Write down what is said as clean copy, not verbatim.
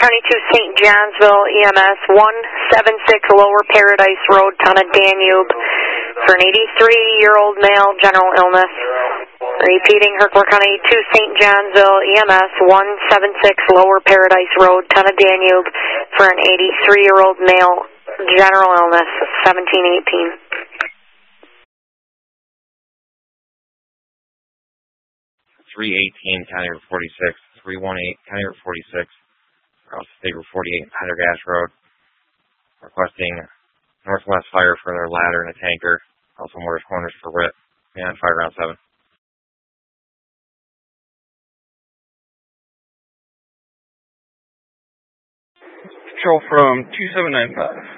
County 2 St. Johnsville EMS 176 Lower Paradise Road, Town of Danube, for an 83-year-old male, general illness. Repeating, Herkimer County 2 St. Johnsville EMS 176 Lower Paradise Road, Town of Danube, for an 83-year-old male, general illness, 1718. 318 County Route 46, 318 County Route 46, across State Route 48, Pendergast Road, requesting Northwest Fire for their ladder and a tanker, also Morris Corners for WIT, and fire ground 7. Patrol from 2795.